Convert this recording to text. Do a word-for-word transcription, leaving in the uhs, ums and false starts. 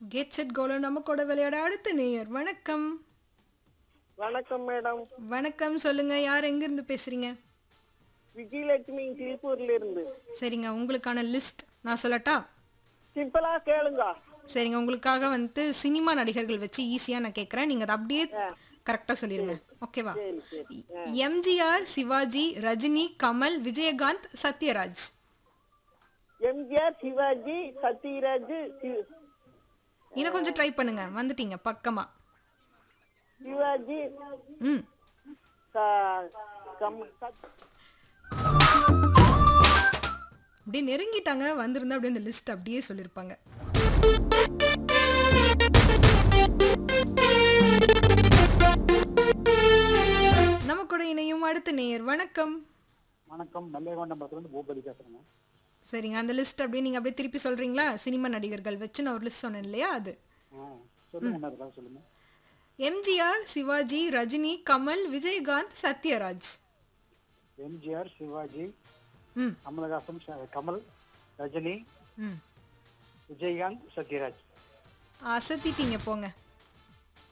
Get set கோல நம்ம கூட விளையாட அடுத்த நேயர். வணக்கம். வணக்கம் மேடம். வணக்கம், சொல்லுங்க. யார் எங்க இருந்து பேசுறீங்க? விஜயலட்சுமி திருப்பூர்ல இருந்து. சரிங்க, உங்களுக்கான லிஸ்ட் நான் சொல்லட்டா? சிம்பிளா கேளுங்க. சரிங்க, உங்களுக்காக வந்து சினிமா நடிகர்கள் வச்சு ஈஸியா நான் கேட்கறேன். நீங்க அதை அப்படியே கரெக்டா சொல்லிருங்க. ஓகேவா? சரி சரி. எம்ஜிஆர், சிவாஜி, ரஜினி, கமல், விஜயகாந்த், சத்யராஜ். எம்ஜிஆர், சிவாஜி, சத்யராஜ், சி- இன்னும் கொஞ்சம் ட்ரை பண்ணுங்க, வந்துட்டீங்க பக்கமா. சிவாஜி, ம் க- கம்- சத்- அப்படியே நெருங்கிட்டாங்க. வந்திருந்தா அப்படியே இந்த லிஸ்ட் அப்படியே சொல்லியிருப்பாங்க. நம்ம கூட இணையும் அடுத்த நேயர். வணக்கம். வணக்கம். நல்லேகொண்டம்பலத்துலேருந்து பூபதி பேசுகிறேங்க. சரிங்க, அந்த லிஸ்ட் அப்படியே நீங்க அப்படியே திருப்பி சொல்றீங்களா? சினிமா நடிகர்கள் வச்சு நான் ஒரு லிஸ்ட் சொன்னேன் இல்லையா, அது. ஆ சொல்லுங்க, என்ன இருக்கா சொல்லுங்க. எம்ஜிஆர், சிவாஜி, ரஜினி, கமல், விஜயகாந்த், சத்யராஜ். எம்ஜிஆர், சிவாஜி, ம் கமலஹாசன், ச- கமல், ரஜினி, ம் விஜயகாந்த், சத்யராஜ். அசத்திட்டீங்க போங்க.